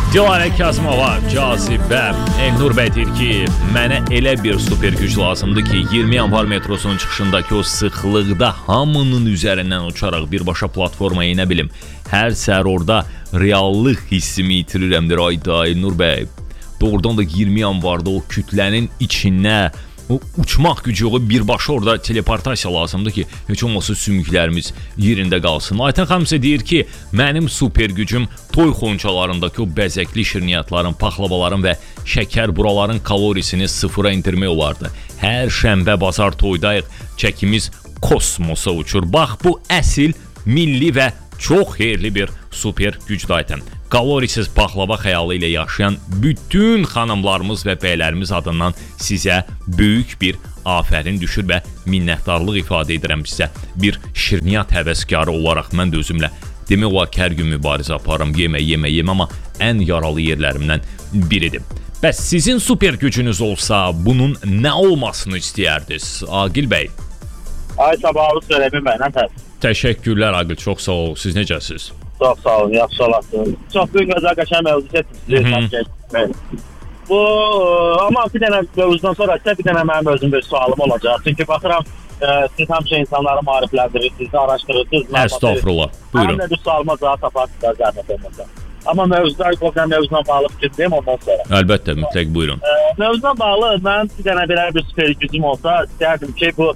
Dilarə Kazımova, Cazibə, Elnur bəy deyir ki, mənə elə bir super güc lazımdır ki, 20 yanvar metrosunun çıxışındakı o sıxlıqda hamının üzərindən uçaraq birbaşa platformaya inə bilim. Hər səhər orada reallıq hissimi itirirəmdir. Ayda Elnur bəy, doğrudan da 20 yanvarda o kütlənin içinə o uçmaq gücü yox, birbaşa orada teleportasiya lazımdır ki, heç olmasa sümüklərimiz yerində qalsın. Aytən xanım isə deyir ki, mənim super gücüm toy xonçalarındakı o bəzəkli şirniyyatların, paxlavaların və şəkər buraların kalorisini sıfıra indirmək olardı. Hər şənbə bazar toydayıq, çəkimiz kosmosa uçur. Bax, bu əsl, milli və çox xeyirli bir super gücdür Aytən. Kalorisiz paxlava xəyalı ilə yaşayan bütün xanımlarımız və bəylərimiz adından sizə böyük bir afərin düşür və minnətdarlıq ifadə edirəm sizə. Bir şirniyyat həvəskarı olaraq mən də özümlə demək olar ki, hər gün mübarizə aparım, yemə, amma ən yaralı yerlərimdən biridir. Bəs sizin super gücünüz olsa, bunun nə olmasını istəyərdiniz, Aqil bəy? Ay, sabahlı söyləmin mənə. Təşəkkürlər Aqil, çox sağ ol. Siz necəsiz? Çox sağ olun, yaxşı olasınız. Çox böyük gözəl qəşəng mövzu seçmişsiniz. Bu, amma bir dənə mövzudan sonra bir dənə mənim özüm bir sualım olacaq. Çünki baxıram, siz həmişə insanları maarifləndirirsiniz, araşdırırsınız. Estağfurullah, buyurun. Həmin də bir sualıma cavab taparsınız, zəhmət olmasa. Amma mövzudan bağlı fikir deyim ondan sonra. Əlbəttə, mütləq buyurun. Mövzudan bağlı mən bir dənə belə bir süper gücüm olsa, istərdim ki, bu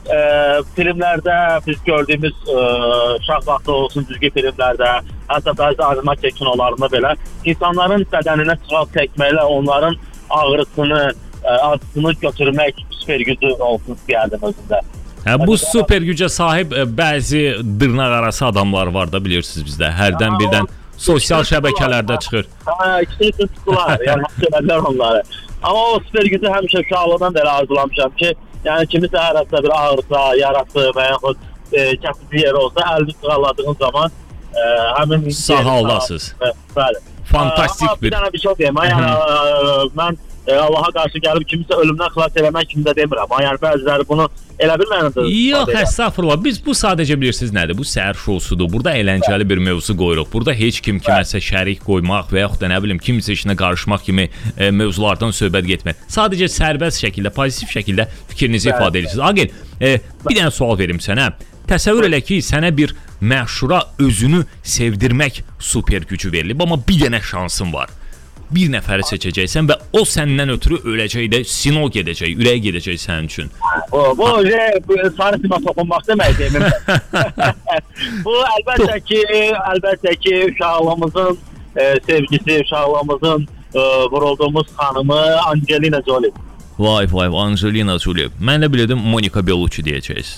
filmlərdə biz gördüyümüz uşaq vaxtı olsun, düzgün filmlərdə, hətta bəzi animasiya kinolarında belə insanların bədəninə çıxaq çəkməklə onların ağrısını, acısını götürmək super gücü olsun istəyərdim özündə. Bu super gücə sahib bəzi dırnaq arası adamlar var da, bilirsiniz bizdə. Hərdən birdən sosial şəbəkələrdə çıxır. İkisi tutdular, yəni söylədilər onları. Amma o super gücü həmişə uşaqlıqdan belə arzulamışam ki, yəni kimisə hər həftə bir ağrısa, yarası və yaxud kəsici yer olsa, əlini sığalladığın zaman həmin... Sağ haldasınız. Bəli. Fantastik bir... Bir dənə bir şey deyim, yəni mən Allaha qarşı gəlib kimisə ölümdən xilas eləmək kimi də demirəm. Yəni bəziləri bunu elə bilməyəndir. Yox, estağfurullah. Biz bu sadəcə bilirsiniz nədir? Bu səhər şousudur. Burada əyləncəli bir mövzu qoyuruq. Burada heç kim kiməsə şərik qoymaq və yaxud da nə bilim kimisə işinə qarışmaq kimi mövzulardan söhbət getmək. Sadəcə sərbəst şəkildə, pozitiv şəkildə fikrinizi ifadə edirsiniz. Aqil, bir dənə sual verim sənə. Təsəvvür elə ki, sənə bir məşhura özünü sevdirmək super gücü verilib, amma bir dənə şansın var. Bir nəfəri seçəcəksən və o səndən ötürü öləcək də, sinol gedəcək, ürəyə gedəcək sənin üçün. Bu sarı sima toxunmaq deməkdir. Bu əlbəttə ki, uşaqlığımızın sevgisi, uşaqlığımızın vurulduğumuz xanımı Angelina Jolie. Vay, Angelina Jolie. Mən də bilirdim Monica Bellucci deyəcəksiniz.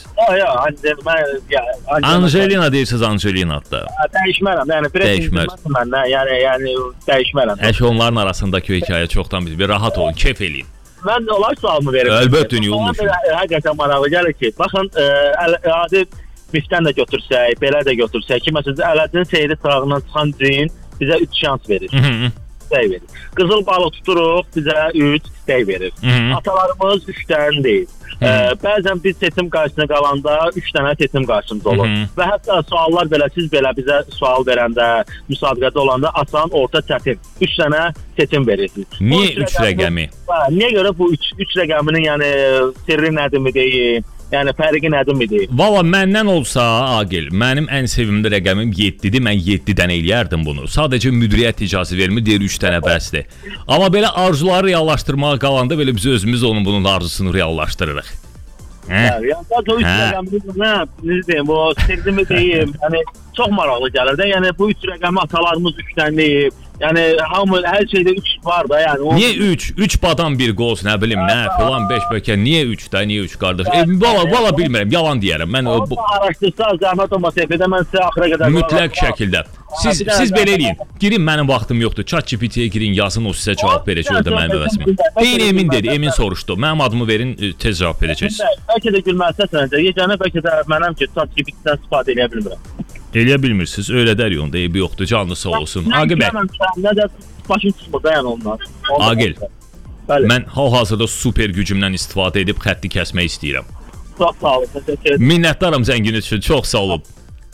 Angelina deyirsiniz, Angelina da. Dəyişmərəm, yəni dəyişmərəm. Yəni dəyişmərəm. Onların arasındakı hekayə çoxdan biz bir rahat olun, keyf eləyin. Mən olay sualımı verim. Əlbəttə, niyə olmuşum? Həqiqətən maraqlı gəlir ki, baxın, adi misdən də götürsək, belə də götürsək ki, məsələn, Ələdin seyri çırağından çıxan cin bizə 3 şans verir. Verir. Qızıl balıq tuturuq, bizə 3 dəy verir. Atalarımız 3-dən deyil. Bəzən biz seçim qarşısına qalanda 3 dənə seçim qarşımız olur. Və hətta suallar belə, siz belə bizə sual verəndə, müsabiqədə olanda asan, orta, çətin. 3 dənə seçim verirsiniz. Niyə 3 rəqəmi? Niyə görə bu 3 rəqəminin yəni sirri nədir mi deyim? Yəni fərqi nədir mi deyim? Valla məndən olsa, Aqil, mənim ən sevimli rəqəmim 7-dir. Mən 7 dənə eləyərdim bunu. Sadəcə müdiriyyət icazı vermir, deyir 3 dənə bəsdir. Amma belə arzuları reallaşdırmağa qalanda belə biz özümüz onun bunun arzusunu reallaşdırırıq. Yəni o 3 rəqəmini bu sirrimi deyim, yəni çox maraqlı gəlir də. Yəni bu 3 rəqəmi atalarımız 3-dən deyib. Yəni hamı hər şeydə 3 var da, yəni. Niyə 3? 3 badam bir qoz, nə bilim, nə filan 5 bölkə. Niyə 3 də, niyə 3 qardaş? Valla bilmirəm, yalan deyərəm. Mən araşdırsaq zəhmət olmasa efədə mən sizə axıra qədər mütləq şəkildə. Siz belə eləyin. Girin, mənim vaxtım yoxdur. ChatGPT-yə girin, yazın, o sizə cavab verəcək orada mənim əvəzimə. Deyin, Emin dedi, Emin soruşdu. Mənim adımı verin, tez cavab verəcəksiniz. Bəlkə də gülməlisəsənəcək. Yeganə bəlkə də mənəm ki, ChatGPT-dən istifadə eləyə bilmirəm. Eləyə bilmirsiniz, öylədər yolda, eybi yoxdur, canlı sağ olsun. Aqil bəy. Nədə başım çıxmır da yəni ondan. Aqil, mən hal-hazırda super gücümdən istifadə edib xətti kəsmək istəyirəm. Çox sağ olun, təşəkkür ederim. Minnətdaram zəngin üçün, çox sağ olun.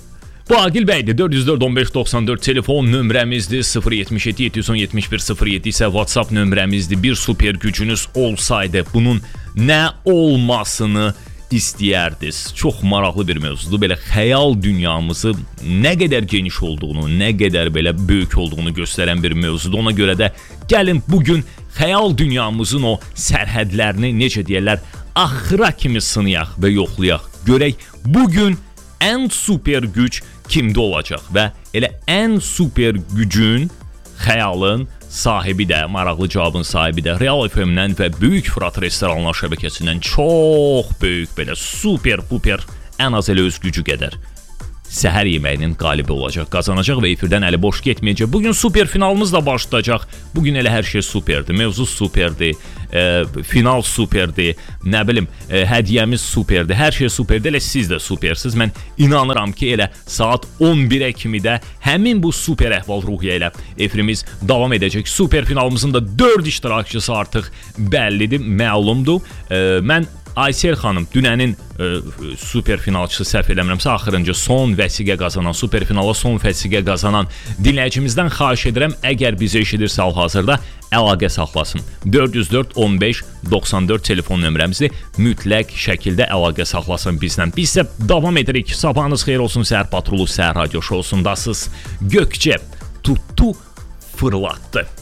Fagil bəydir, 404-15-94 telefon nömrəmizdir, 077-717-107 isə WhatsApp nömrəmizdir. Bir super gücünüz olsaydı bunun nə olmasını istəyərdiniz? Çox maraqlı bir mövzudur. Belə xəyal dünyamızı nə qədər geniş olduğunu, nə qədər belə böyük olduğunu göstərən bir mövzudur. Ona görə də gəlin bugün xəyal dünyamızın o sərhədlərini, necə deyirlər, axıra kimi sınayaq və yoxlayaq. Görək bugün ən super güc kimdə olacaq və elə ən super gücün, xəyalın sahibi də, maraqlı cavabın sahibi də Real FM-dən və Böyük Fırat restoranlar şəbəkəsindən çox böyük, belə super puper, ən az elə öz gücü qədər səhər yeməyinin qalibi olacaq, qazanacaq və efirdən əli boş getməyəcək. Bugün super finalımız da başlayacaq. Bugün elə hər şey superdir. Mövzu superdir, final superdir, nə bilim, hədiyyəmiz superdir. Hər şey superdir. Elə siz də supersiz. Mən inanıram ki, elə saat 11-ə kimi də həmin bu super əhval-ruhiyyə ilə efirimiz davam edəcək. Super finalımızın da 4 iştirakçısı artıq bəllidir, məlumdur. Mən Aysel xanım, dünənin super finalçısı səhv eləmirəmsə, axırıncı son vəsiqə qazanan, super finala son vəsiqə qazanan dinləyicimizdən xahiş edirəm, əgər bizi eşidirsə hal-hazırda əlaqə saxlasın. 404-15-94 telefon nömrəmizi mütləq şəkildə əlaqə saxlasın bizdən. Biz isə davam edirik. Sabahınız xeyir olsun, Səhər Patrulu, Səhər Radio şousundasınız. Gökçe tuttu, fırlatdı.